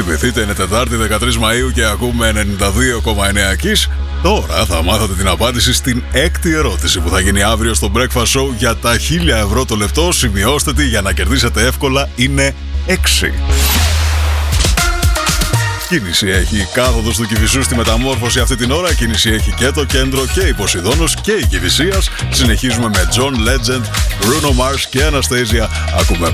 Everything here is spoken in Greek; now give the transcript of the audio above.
Θυμηθείτε, είναι Τετάρτη 13 Μαΐου και ακούμε 92,9 Kiss. Τώρα θα μάθατε την απάντηση στην έκτη ερώτηση που θα γίνει αύριο στο Breakfast Show για τα 1.000 ευρώ το λεπτό. Σημειώστε τη για να κερδίσετε εύκολα. Είναι 6. Κίνηση έχει κάθοδος του Κηφισού στη Μεταμόρφωση αυτή την ώρα. Κίνηση έχει και το κέντρο και η Ποσειδώνος και η Κηφισίας. Συνεχίζουμε με John Legend, Bruno Mars και Anastasia. Ακούμε